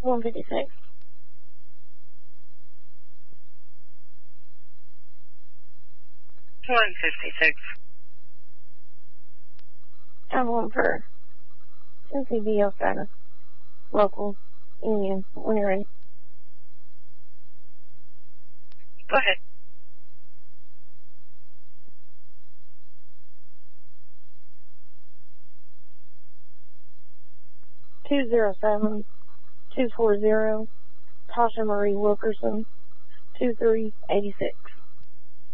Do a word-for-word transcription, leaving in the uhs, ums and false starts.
one fifty-six. one fifty-six. I'm one for M C B L status. Local. Union. When you're ready. Go ahead. two zero seven, two four zero, Tasha Marie Wilkerson, two three eight six.